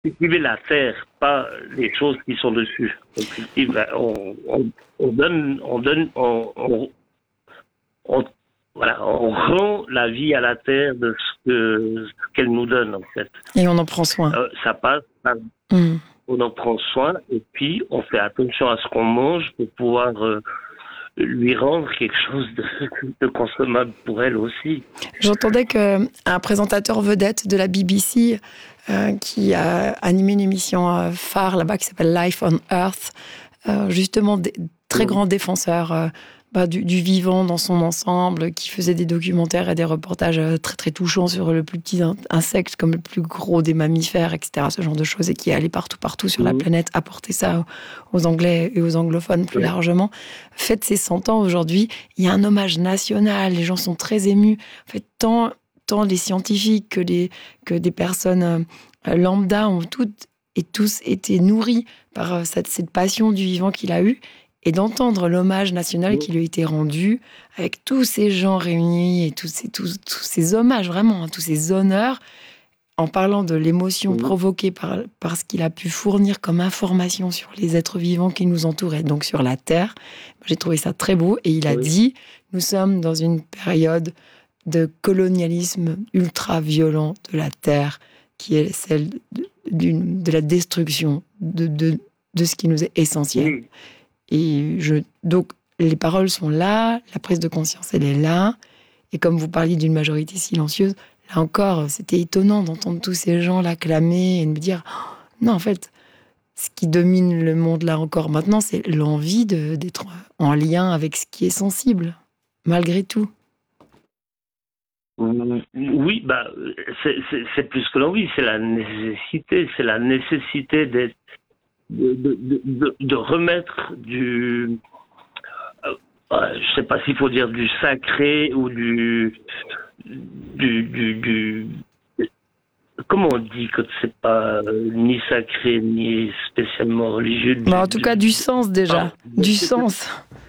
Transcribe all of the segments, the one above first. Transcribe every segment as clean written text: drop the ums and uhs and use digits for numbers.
cultiver la terre, pas les choses qui sont dessus. On cultive, on- voilà, on rend la vie à la terre de ce qu'elle nous donne, en fait. Et on en prend soin. Ça passe, on en prend soin, et puis on fait attention à ce qu'on mange pour pouvoir lui rendre quelque chose de consommable pour elle aussi. J'entendais qu'un présentateur vedette de la BBC qui a animé une émission phare là-bas qui s'appelle Life on Earth, justement très grand défenseur du vivant dans son ensemble, qui faisait des documentaires et des reportages très très touchants sur le plus petit insecte comme le plus gros des mammifères, etc., ce genre de choses, et qui est allé partout sur la planète apporter ça aux Anglais et aux anglophones plus largement. Fête ses 100 ans aujourd'hui, il y a un hommage national, les gens sont très émus. En fait, tant les scientifiques que des personnes lambda ont toutes et tous été nourris par cette passion du vivant qu'il a eue. Et d'entendre l'hommage national qui lui a été rendu, avec tous ces gens réunis et tous ces hommages, vraiment, tous ces honneurs, en parlant de l'émotion provoquée par ce qu'il a pu fournir comme information sur les êtres vivants qui nous entourent, et donc sur la Terre. J'ai trouvé ça très beau. Et il a dit, nous sommes dans une période de colonialisme ultra-violent de la Terre, qui est celle de la destruction de ce qui nous est essentiel. Et donc, les paroles sont là, la prise de conscience, elle est là. Et comme vous parliez d'une majorité silencieuse, là encore, c'était étonnant d'entendre tous ces gens là clamer et de me dire non, en fait, ce qui domine le monde là encore maintenant, c'est l'envie d'être en lien avec ce qui est sensible, malgré tout. Oui, c'est plus que l'envie, c'est la nécessité. C'est la nécessité d'être. De remettre du, je sais pas s'il faut dire du sacré ou du comment on dit que c'est pas ni sacré ni spécialement religieux. En tout cas, du sens déjà, du sens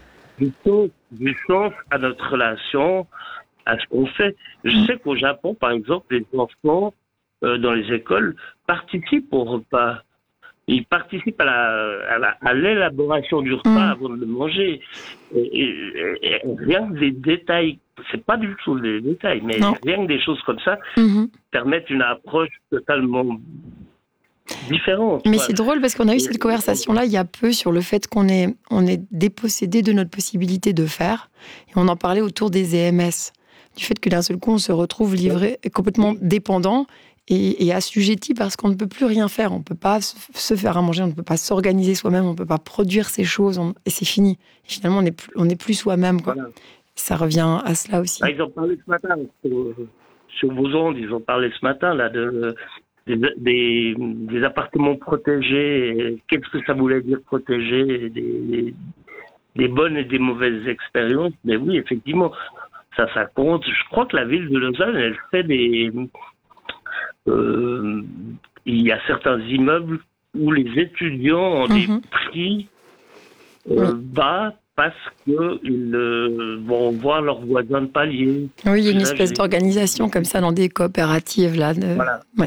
à notre relation, à ce qu'on fait. Je sais qu'au Japon, par exemple, les enfants dans les écoles participent au repas. Ils participent à l'élaboration du repas avant de le manger. Et rien que des détails, c'est pas du tout des détails, mais rien que des choses comme ça permettent une approche totalement différente. Mais c'est drôle parce qu'on a eu cette conversation-là il y a peu sur le fait qu'on est dépossédé de notre possibilité de faire. Et on en parlait autour des EMS. Du fait que d'un seul coup, on se retrouve livré, complètement dépendant et assujetti parce qu'on ne peut plus rien faire. On ne peut pas se faire à manger, on ne peut pas s'organiser soi-même, on ne peut pas produire ces choses, et c'est fini. Et finalement, on n'est plus soi-même, quoi. Voilà. Ça revient à cela aussi. Ils ont parlé ce matin, sur vos ondes, ils ont parlé ce matin là, des appartements protégés. Qu'est-ce que ça voulait dire protéger, des bonnes et des mauvaises expériences. Mais oui, effectivement, ça compte. Je crois que la ville de Lausanne, elle fait il y a certains immeubles où les étudiants ont des prix bas parce qu'ils vont voir leurs voisins de palier. Oui, il y a une espèce d'organisation comme ça dans des coopératives. Là, Voilà. Ouais.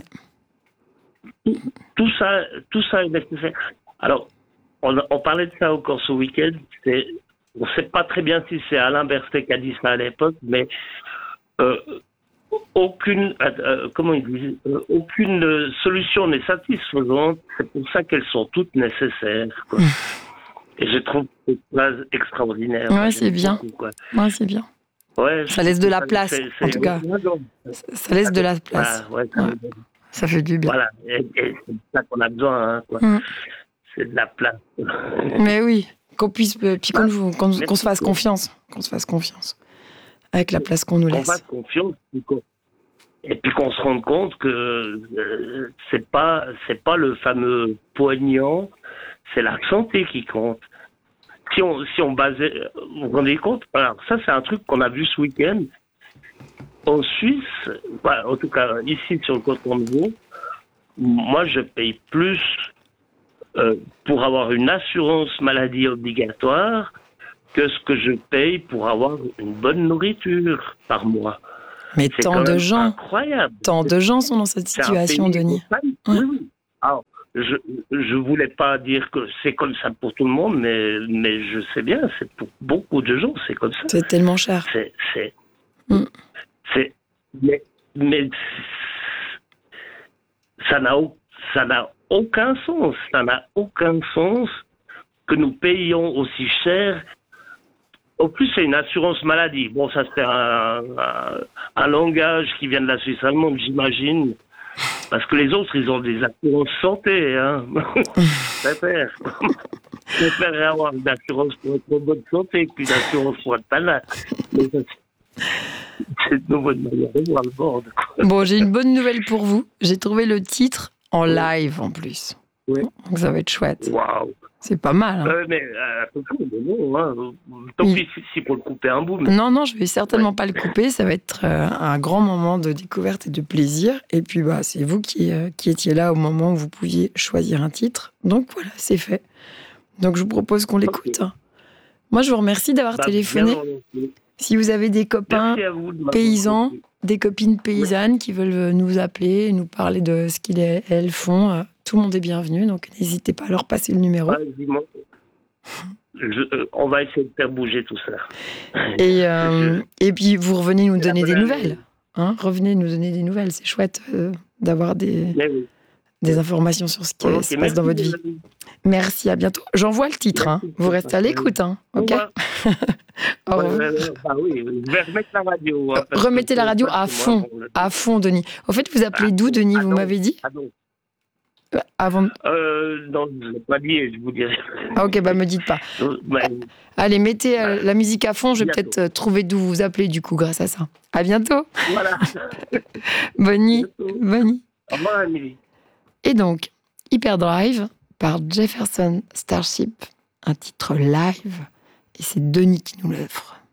Tout ça est nécessaire. Alors, on parlait de ça encore ce week-end. On ne sait pas très bien si c'est Alain Berset qui a dit ça à l'époque, mais aucune solution n'est satisfaisante. C'est pour ça qu'elles sont toutes nécessaires, quoi. Et je trouve cette phrase extraordinaire. Ouais, c'est bien. Ouais, c'est bien. Ouais, ça laisse de la place, en tout cas. Ça laisse de la place. Ouais, ça fait du bien. Voilà, et c'est ça qu'on a besoin, hein, quoi. C'est de la place. Mais oui, qu'on puisse, puis qu'on se fasse confiance. Qu'on se fasse confiance. Avec la place qu'on nous laisse. Qu'on fasse confiance, et puis qu'on se rende compte que c'est pas le fameux poignant, c'est la santé qui compte. Si on basait, vous vous rendez compte? Alors ça, c'est un truc qu'on a vu ce week-end. En Suisse, en tout cas ici sur le canton de Vaud, moi je paye plus pour avoir une assurance maladie obligatoire que ce que je paye pour avoir une bonne nourriture par mois. Mais tant de gens, incroyable. Tant de gens sont dans cette situation, Denis. Oui. Alors, je voulais pas dire que c'est comme ça pour tout le monde, mais je sais bien, c'est pour beaucoup de gens, c'est comme ça. C'est tellement cher. Mais ça n'a aucun sens. Ça n'a aucun sens que nous payions aussi cher. Au plus, c'est une assurance maladie. Bon, ça c'est un langage qui vient de la Suisse allemande, j'imagine. Parce que les autres, ils ont des assurances santé, hein. Je préfère avoir une assurance pour être en bonne santé qu'une assurance pour être malade. C'est une bonne manière de voir le monde. Bon, j'ai une bonne nouvelle pour vous. J'ai trouvé le titre en live en plus. Oui. Donc ça va être chouette. Waouh. C'est pas mal. Hein. Mais non, hein. Tant pis si pour le couper un bout. Mais... Non, je vais certainement pas le couper. Ça va être un grand moment de découverte et de plaisir. Et puis, c'est vous qui étiez là au moment où vous pouviez choisir un titre. Donc voilà, c'est fait. Donc je vous propose qu'on l'écoute. Okay. Moi, je vous remercie d'avoir téléphoné. Si vous avez des copains paysans, des copines paysannes qui veulent nous appeler, nous parler de ce qu'ils et elles font, tout le monde est bienvenu, donc n'hésitez pas à leur passer le numéro. On va essayer de faire bouger tout ça. Et puis vous revenez nous donner des nouvelles. Hein, revenez nous donner des nouvelles, c'est chouette d'avoir des informations sur ce qui se passe dans votre vie. Merci, à bientôt. J'envoie le titre, hein. Vous restez à l'écoute, hein. Ok. Oui, je vais remettre la radio. Remettez la radio à fond, Denis. Au fait, vous appelez d'où, Denis, vous m'avez dit avant... Non, je ne l'ai pas dit, je vous dirai. Ok, me dites pas. Allez, mettez la musique à fond, je vais peut-être trouver d'où vous appelez, du coup, grâce à ça. À bientôt. Voilà. Bonne nuit. Bonne nuit. Au revoir, Amélie. Et donc, Hyperdrive par Jefferson Starship, un titre live, et c'est Denis qui nous l'offre.